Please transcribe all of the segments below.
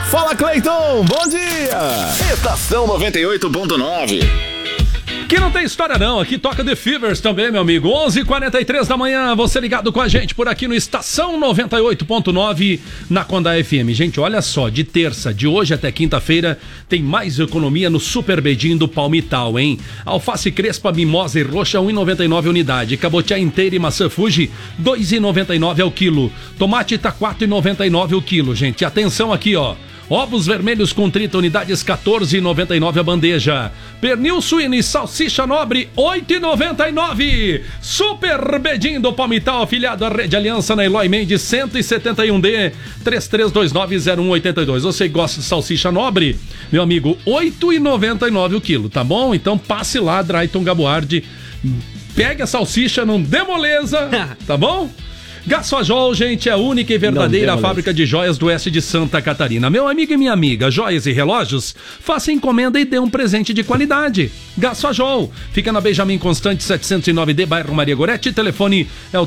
Fala, Cleiton, bom dia! Estação 98.9. Aqui não tem história não, aqui toca The Fevers também, meu amigo. 11h43 da manhã, você ligado com a gente por aqui no Estação 98.9 na Conda FM. Gente, olha só, de terça, de hoje até quinta-feira, tem mais economia no Super Bedinho do Palmital, hein? Alface crespa, mimosa e roxa, 1,99 unidade. Cabotiá inteira e maçã Fuji, 2,99 ao quilo. Tomate tá 4,99 o quilo, gente. Atenção aqui, ó. Ovos vermelhos com 30 unidades, 14,99 a bandeja. Pernil suíno e salsicha nobre, 8,99. Super Bedinho do Palmital, afiliado à Rede Aliança na Eloy Mendes, 171D, 33290182. Você gosta de salsicha nobre? Meu amigo, 8,99 o quilo, tá bom? Então passe lá, Drayton Gabuardi, pegue a salsicha, não dê moleza, tá bom? Gasfajol, gente, é a única e verdadeira fábrica de joias do oeste de Santa Catarina. Meu amigo e minha amiga, joias e relógios, faça encomenda e dê um presente de qualidade. Gasfajol, fica na Benjamin Constante 709D, bairro Maria Gorete. Telefone é o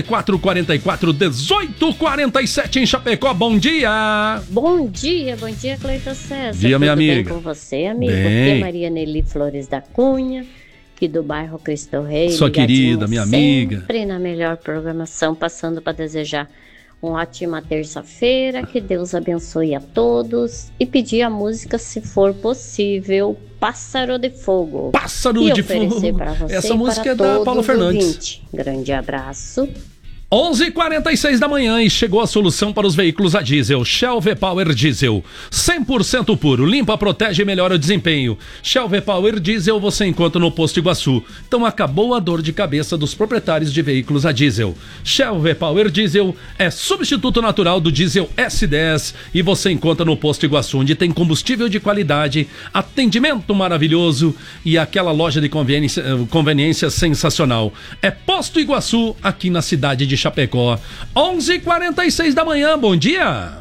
3444-1847 em Chapecó. Bom dia! Bom dia, Cleiton César. Dia, minha amiga. Tudo bem com você, amigo? Bem. Aqui é Maria Nelly Flores da Cunha, aqui do bairro Cristo Rei. Sua querida, minha amiga. Sempre na melhor programação, passando para desejar uma ótima terça-feira, que Deus abençoe a todos e pedir a música, se for possível, Pássaro de Fogo. Pássaro de Fogo. Para você Essa música é para da Paula Fernandes. Grande abraço. 11h46 da manhã e chegou a solução para os veículos a diesel. Shell V-Power Diesel, 100% puro, limpa, protege e melhora o desempenho. Shell V-Power Diesel você encontra no Posto Iguaçu. Então acabou a dor de cabeça dos proprietários de veículos a diesel. Shell V-Power Diesel é substituto natural do diesel S10 e você encontra no Posto Iguaçu, onde tem combustível de qualidade, atendimento maravilhoso e aquela loja de conveniência sensacional. É Posto Iguaçu, aqui na cidade de Chapecó. 11h46 da manhã, bom dia!